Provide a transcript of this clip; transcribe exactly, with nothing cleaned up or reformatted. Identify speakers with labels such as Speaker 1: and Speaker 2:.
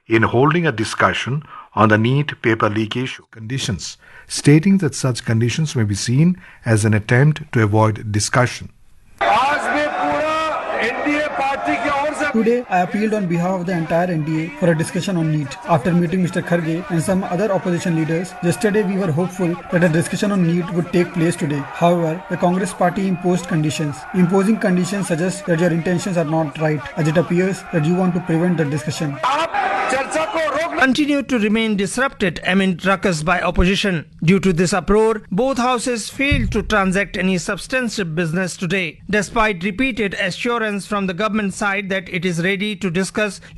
Speaker 1: in holding a discussion on the NEET paper leak issue. Conditions, stating that such conditions may be seen as an attempt to avoid discussion.
Speaker 2: Today, I appealed on behalf of the entire N D A for a discussion on NEET. After meeting Mister Kharge and some other opposition leaders, yesterday we were hopeful that a discussion on NEET would take place today. However, the Congress party imposed conditions. Imposing conditions suggests that your intentions are not right, as it appears that you want to prevent the discussion.
Speaker 3: Continued to remain disrupted amid ruckus by opposition. Due to this uproar, both houses failed to transact any substantive business today, despite repeated assurance from the government side that it is ready to discuss